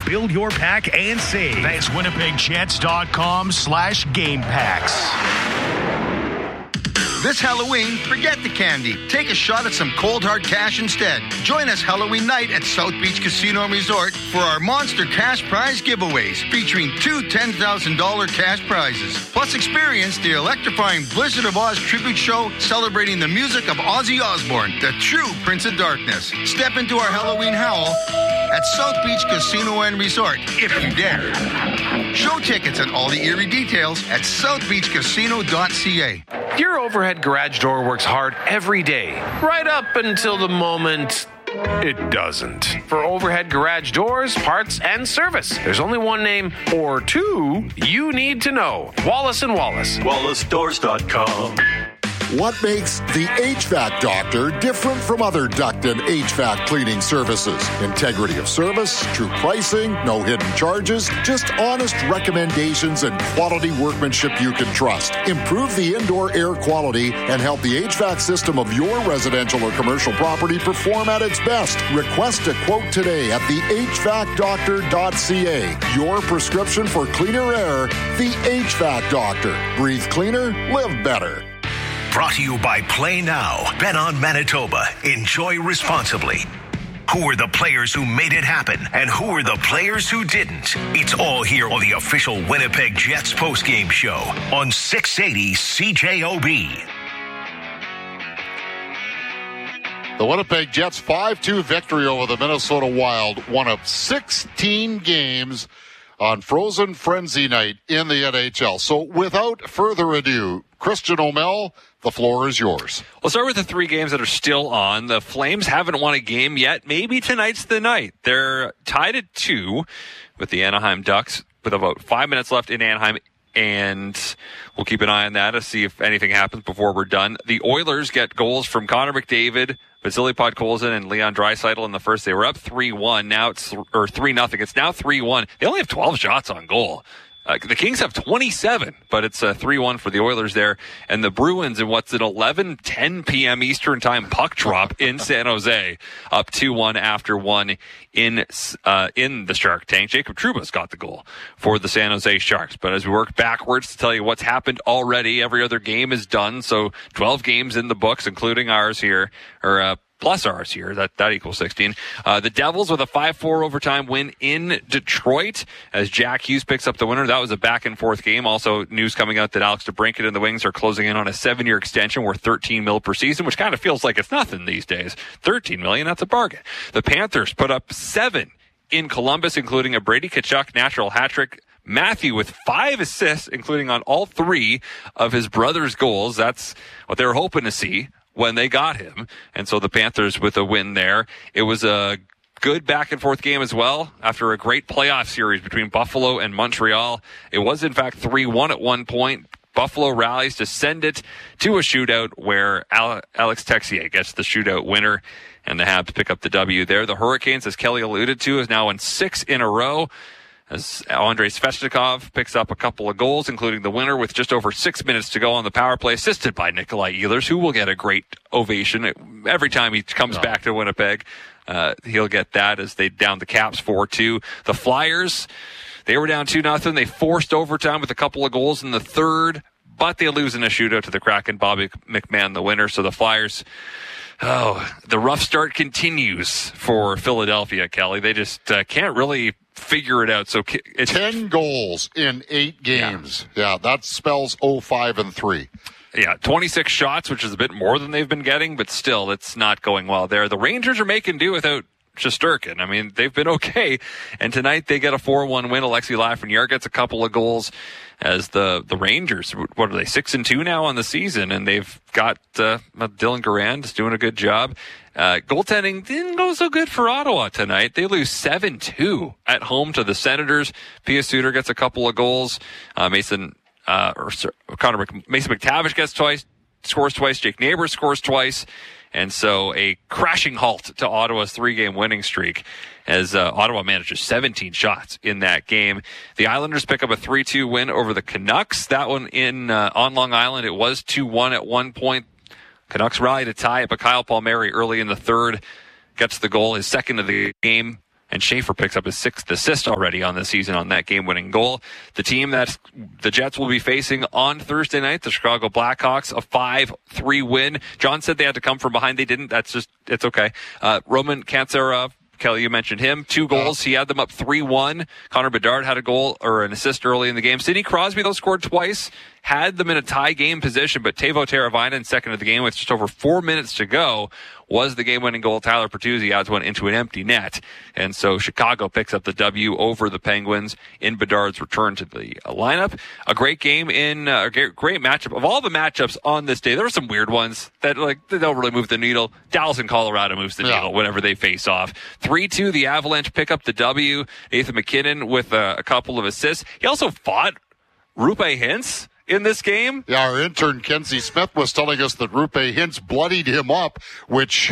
Build your pack and save. That's WinnipegJets.com/game packs. This Halloween, forget the candy. Take a shot at some cold hard cash instead. Join us Halloween night at South Beach Casino and Resort for our monster cash prize giveaways, featuring 2 $10,000 cash prizes. Plus experience the electrifying Blizzard of Oz tribute show celebrating the music of Ozzy Osbourne, the true Prince of Darkness. Step into our Halloween howl at South Beach Casino and Resort, if you dare. Show tickets and all the eerie details at southbeachcasino.ca. Your overhead garage door works hard every day, right up until the moment it doesn't. For overhead garage doors, parts, and service, there's only one name or two you need to know. Wallace & Wallace. WallaceDoors.com. What makes the HVAC Doctor different from other duct and HVAC cleaning services? Integrity of service, true pricing, no hidden charges, just honest recommendations and quality workmanship you can trust. Improve the indoor air quality and help the HVAC system of your residential or commercial property perform at its best. Request a quote today at thehvacdoctor.ca. Your prescription for cleaner air, the HVAC Doctor. Breathe cleaner, live better. Brought to you by Play Now. Bet on Manitoba. Enjoy responsibly. Who are the players who made it happen? And who are the players who didn't? It's all here on the official Winnipeg Jets postgame show on 680 CJOB. The Winnipeg Jets 5-2 victory over the Minnesota Wild, one of 16 games on Frozen Frenzy night in the NHL. So without further ado, Christian O'Mell, the floor is yours. We'll start with the 3 games that are still on. The Flames haven't won a game yet. Maybe tonight's the night. They're tied at 2 with the Anaheim Ducks with about 5 minutes left in Anaheim, and we'll keep an eye on that to see if anything happens before we're done. The Oilers get goals from Connor McDavid, Vasily Podkolzin, and Leon Draisaitl in the first. They were up 3-1. Now it's 3-0. It's now 3-1. They only have 12 shots on goal. The Kings have 27, but it's 3-1 for the Oilers there. And the Bruins in what's an 11:10 p.m. Eastern time puck drop in San Jose, up 2-1 after 1 in the Shark Tank. Jacob Trouba's got the goal for the San Jose Sharks. But as we work backwards to tell you what's happened already, every other game is done. So 12 games in the books, including ours here, or plus ours here. That equals 16. The Devils with a 5-4 overtime win in Detroit as Jack Hughes picks up the winner. That was a back-and-forth game. Also, news coming out that Alex DeBrincat and the Wings are closing in on a 7-year extension worth $13 million per season, which kind of feels like it's nothing these days. $13 million, that's a bargain. The Panthers put up 7 in Columbus, including a Brady Tkachuk natural hat trick. Matthew with 5 assists, including on all 3 of his brother's goals. That's what they were hoping to see when they got him. And so the Panthers with a win there. It was a good back-and-forth game as well after a great playoff series between Buffalo and Montreal. It was, in fact, 3-1 at one point. Buffalo rallies to send it to a shootout where Alex Texier gets the shootout winner, and the Habs pick up the W there. The Hurricanes, as Kelly alluded to, is now won 6 in a row, as Andrei Svechnikov picks up a couple of goals, including the winner with just over 6 minutes to go on the power play, assisted by Nikolai Ehlers, who will get a great ovation every time he comes back to Winnipeg. He'll get that as they down the Caps 4-2. The Flyers, they were down 2-0. They forced overtime with a couple of goals in the third, but they lose in a shootout to the Kraken. Bobby McMahon, the winner. So the Flyers, the rough start continues for Philadelphia, Kelly. They just can't really figure it out. So it's 10 goals in 8 games. Yeah, that spells 0-5-3. Yeah, 26 shots, which is a bit more than they've been getting, but still, it's not going well there. The Rangers are making do without Shesterkin. I mean, they've been okay. And tonight they get a 4-1 win. Alexi Lafreniere gets a couple of goals as the Rangers, what are they, 6-2 now on the season, and they've got Dylan Garand doing a good job. Goaltending didn't go so good for Ottawa tonight. They lose 7-2 at home to the Senators. Pia Suter gets a couple of goals. Mason McTavish scores twice. Jake Neighbors scores twice. And so a crashing halt to Ottawa's 3-game winning streak as Ottawa manages 17 shots in that game. The Islanders pick up a 3-2 win over the Canucks. That one on Long Island, it was 2-1 at one point. Canucks rally to tie it, but Kyle Palmieri early in the third gets the goal, his second of the game And Schaefer picks up his 6th assist already on the season on that game-winning goal. The team that the Jets will be facing on Thursday night, the Chicago Blackhawks, a 5-3 win. John said they had to come from behind. They didn't. It's okay. Roman Kantsarov, Kelly, you mentioned him. 2 goals. He had them up 3-1. Connor Bedard had a goal or an assist early in the game. Sidney Crosby, though, scored twice. Had them in a tie game position, but Teuvo Teravainen, second of the game with just over 4 minutes to go, was the game-winning goal. Tyler Pertuzzi adds one into an empty net. And so Chicago picks up the W over the Penguins in Bedard's return to the lineup. A great game a great matchup. Of all the matchups on this day, there are some weird ones that they don't really move the needle. Dallas and Colorado moves the needle whenever they face off. 3-2, the Avalanche pick up the W. Nathan McKinnon with a couple of assists. He also fought Roope Hintz in this game. Yeah, our intern Kenzie Smith was telling us that Roope Hintz bloodied him up, which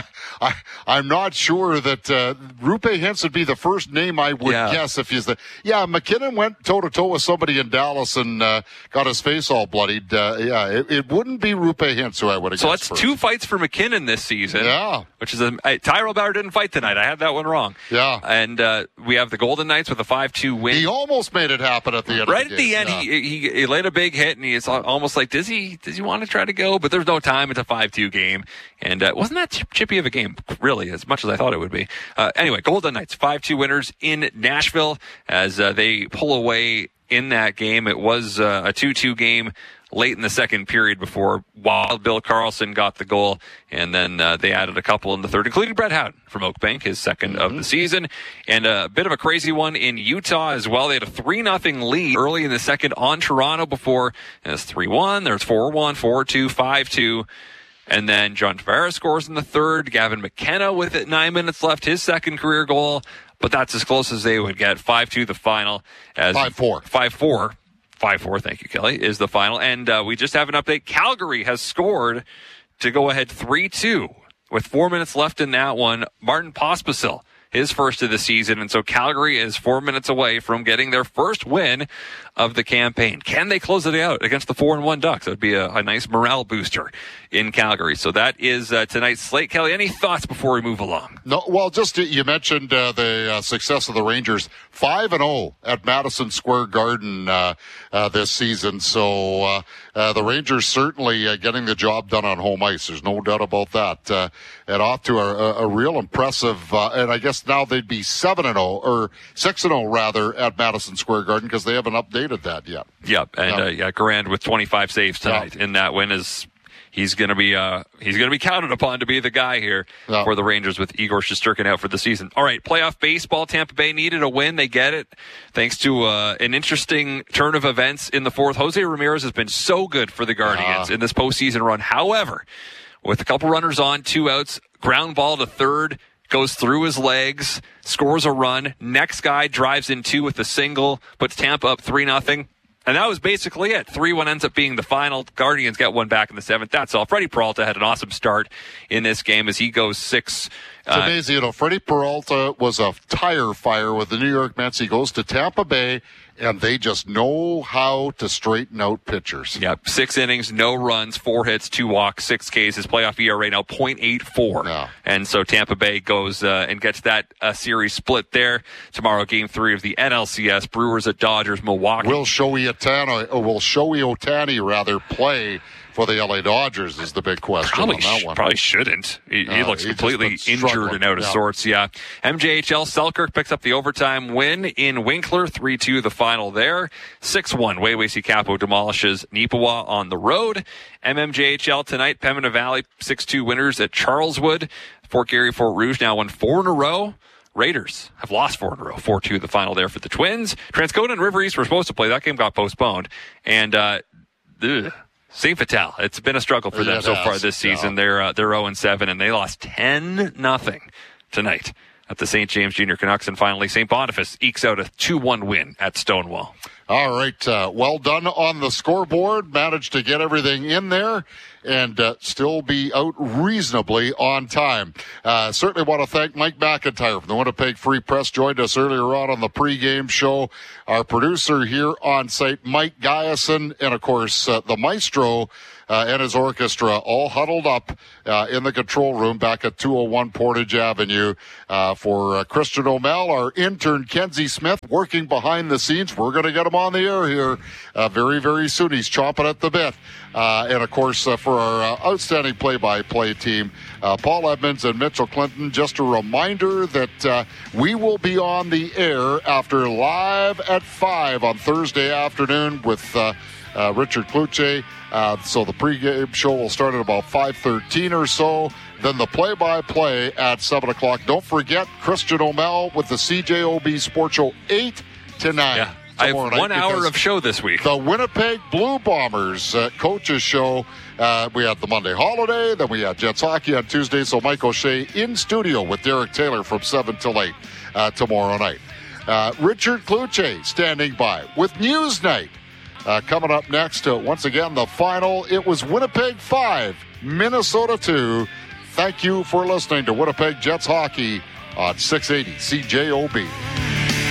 I'm not sure that Roope Hintz would be the first name I would guess if he's McKinnon went toe-to-toe with somebody in Dallas and got his face all bloodied. It wouldn't be Roope Hintz who I would have guessed. So that's first. 2 fights for McKinnon this season. Yeah. Which is Tyrell Bauer didn't fight tonight. I had that one wrong. Yeah. And we have the Golden Knights with a 5-2 win. He almost made it happen at the end right of the game. Right at the end, he laid a big hit, and it's almost like, does he want to try to go? But there's no time. It's a 5-2 game. And wasn't that chippy of a game, really, as much as I thought it would be. Anyway, Golden Knights, 5-2 winners in Nashville as they pull away in that game. It was a 2-2 game late in the second period before Wild Bill Carlson got the goal, and then they added a couple in the third, including Brett Howden from Oakbank, his second of the season. And a bit of a crazy one in Utah as well. They had a 3-0 lead early in the second on Toronto before it was 3-1. There's 4-1, 4-2, 5-2. And then John Tavares scores in the third. Gavin McKenna with it 9 minutes left, his second career goal. But that's as close as they would get. 5-2 the final. 5-4. 5-4. 5-4, thank you, Kelly, is the final. And we just have an update. Calgary has scored to go ahead 3-2 with 4 minutes left in that one. Martin Pospisil, his first of the season. And so Calgary is 4 minutes away from getting their first win of the campaign. Can they close it out against the 4-1 Ducks? That would be a nice morale booster in Calgary. So that is tonight's slate. Kelly, any thoughts before we move along? No, well, just you mentioned the success of the Rangers, 5-0 at Madison Square Garden this season. So the Rangers certainly getting the job done on home ice. There's no doubt about that. And off to a real impressive, and I guess now they'd be 7-0 or 6-0 rather at Madison Square Garden because they haven't updated that yet. Yep, and Garand with 25 saves tonight in that win is. He's going to be counted upon to be the guy here for the Rangers with Igor Shesterkin out for the season. All right, playoff baseball. Tampa Bay needed a win. They get it thanks to an interesting turn of events in the fourth. Jose Ramirez has been so good for the Guardians in this postseason run. However, with a couple runners on, 2 outs, ground ball to third, goes through his legs, scores a run. Next guy drives in 2 with a single, puts Tampa up 3-0. And that was basically it. 3-1 ends up being the final. Guardians get one back in the 7th. That's all. Freddie Peralta had an awesome start in this game as he goes 6. It's amazing. Freddie Peralta was a tire fire with the New York Mets. He goes to Tampa Bay, and they just know how to straighten out pitchers. Yep. 6 innings, no runs, 4 hits, 2 walks, 6 Ks. His playoff ERA now 0.84. Yeah. And so Tampa Bay goes and gets that series split there. Tomorrow, Game 3 of the NLCS. Brewers at Dodgers, Milwaukee. Will Shohei Ohtani play for the LA Dodgers is the big question on that one. Probably shouldn't. He looks completely injured and out of sorts. Yeah. MJHL, Selkirk picks up the overtime win in Winkler. 3-2 the final there. 6-1. Wawasee Capo demolishes Neepawa on the road. MMJHL tonight, Pembina Valley 6-2 winners at Charleswood. Fort Garry, Fort Rouge now won 4 in a row. Raiders have lost 4 in a row. 4-2 the final there for the Twins. Transcona and River East were supposed to play. That game got postponed. And, St. Vital, it's been a struggle for them so far this season. They're 0-7, and they lost 10-0 tonight at the St. James Junior Canucks. And finally, St. Boniface ekes out a 2-1 win at Stonewall. All right, well done on the scoreboard. Managed to get everything in there. and still be out reasonably on time. Certainly want to thank Mike McIntyre from the Winnipeg Free Press. Joined us earlier on the pregame show. Our producer here on site, Mike Guyson, and of course the maestro and his orchestra all huddled up in the control room back at 201 Portage Avenue for Christian O'Mell, our intern Kenzie Smith, working behind the scenes. We're going to get him on the air here very, very soon. He's chomping at the bit. And, of course, for our outstanding play-by-play team, Paul Edmonds and Mitchell Clinton, just a reminder that we will be on the air after Live at 5 on Thursday afternoon with Richard Kluche. So the pregame show will start at about 5:13 or so. Then the play-by-play at 7 o'clock. Don't forget Christian O'Mell with the CJOB Sports Show 8 to 9. Yeah. I have 1 hour of show this week. The Winnipeg Blue Bombers coaches show. We had the Monday holiday. Then we had Jets hockey on Tuesday. So Mike O'Shea in studio with Derek Taylor from 7 till 8 tomorrow night. Richard Kluche standing by with News Night. Coming up next, once again, the final. It was Winnipeg 5, Minnesota 2. Thank you for listening to Winnipeg Jets Hockey on 680 CJOB.